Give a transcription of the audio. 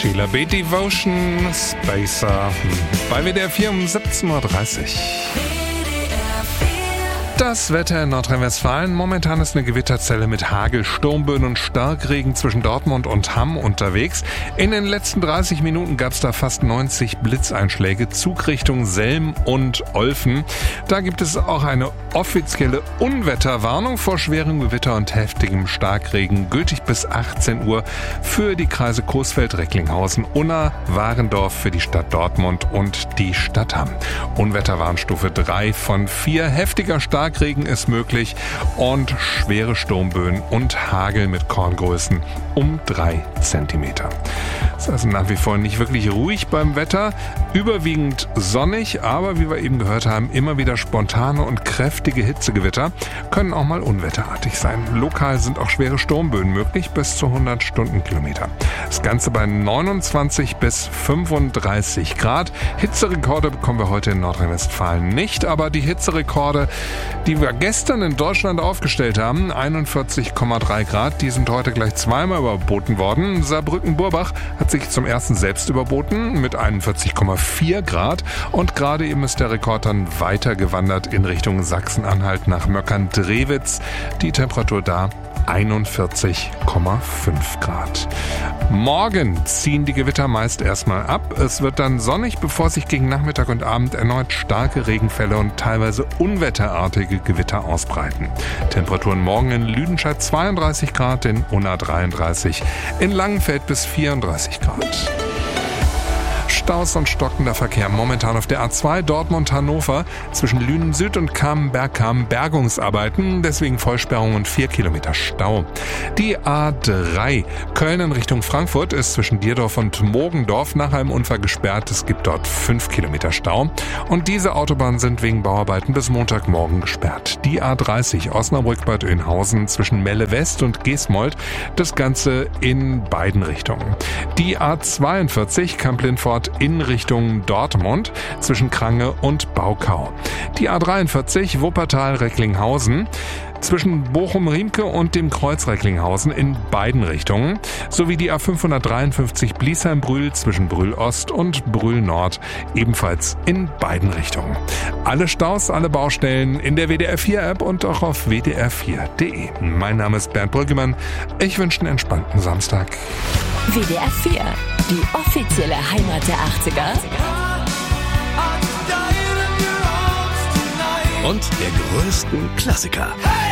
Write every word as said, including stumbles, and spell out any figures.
Sheila B. Devotion, Spacer, bei W D R vier um siebzehn Uhr dreißig. Das Wetter in Nordrhein-Westfalen. Momentan ist eine Gewitterzelle mit Hagel, Sturmböen und Starkregen zwischen Dortmund und Hamm unterwegs. In den letzten dreißig Minuten gab es da fast neunzig Blitzeinschläge, Zugrichtung Selm und Olfen. Da gibt es auch eine offizielle Unwetterwarnung vor schwerem Gewitter und heftigem Starkregen, gültig bis achtzehn Uhr für die Kreise Coesfeld, Recklinghausen, Unna, Warendorf, für die Stadt Dortmund und die Stadt Hamm. Unwetterwarnstufe drei von vier. Heftiger Starkregen ist möglich und schwere Sturmböen und Hagel mit Korngrößen um drei Zentimeter. Es ist also nach wie vor nicht wirklich ruhig beim Wetter, überwiegend sonnig, aber wie wir eben gehört haben, immer wieder spontane und kräftige Hitzegewitter können auch mal unwetterartig sein. Lokal sind auch schwere Sturmböen möglich, bis zu hundert Stundenkilometer. Das Ganze bei neunundzwanzig bis fünfunddreißig Grad. Hitzerekorde bekommen wir heute in Nordrhein-Westfalen nicht, aber die Hitzerekorde, die wir gestern in Deutschland aufgestellt haben, einundvierzig Komma drei Grad, die sind heute gleich zweimal überboten worden. Saarbrücken-Burbach hat sich zum ersten selbst überboten mit einundvierzig Komma vier Grad und gerade eben ist der Rekord dann weiter gewandert in Richtung Sachsen-Anhalt nach Möckern-Drewitz. Die Temperatur da einundvierzig Komma fünf Grad. Morgen ziehen die Gewitter meist erstmal ab. Es wird dann sonnig, bevor sich gegen Nachmittag und Abend erneut starke Regenfälle und teilweise unwetterartige Gewitter ausbreiten. Temperaturen morgen in Lüdenscheid zweiunddreißig Grad, in Unna dreiunddreißig, in Langenfeld bis vierunddreißig Grad. Staus und stockender Verkehr momentan auf der A zwei Dortmund-Hannover zwischen Lünen Süd und Kamen-Bergkamen, Bergungsarbeiten, deswegen Vollsperrung und vier Kilometer Stau. Die A drei Köln in Richtung Frankfurt ist zwischen Dierdorf und Mogendorf nach einem Unfall gesperrt. Es gibt dort fünf Kilometer Stau und diese Autobahnen sind wegen Bauarbeiten bis Montagmorgen gesperrt. Die A dreißig Osnabrück-Bad Oeynhausen zwischen Melle West und Geesmold, das Ganze in beiden Richtungen. Die A zweiundvierzig Kamp-Lindfort in Richtung Dortmund zwischen Krange und Baukau. Die A dreiundvierzig Wuppertal-Recklinghausen zwischen Bochum-Riemke und dem Kreuz Recklinghausen in beiden Richtungen, sowie die A fünfhundertdreiundfünfzig Bliesheim-Brühl zwischen Brühl-Ost und Brühl-Nord ebenfalls in beiden Richtungen. Alle Staus, alle Baustellen in der W D R vier App und auch auf w d r vier punkt d e. Mein Name ist Bernd Brüggemann. Ich wünsche einen entspannten Samstag. W D R vier, die offizielle Heimat der achtziger. Und der größten Klassiker.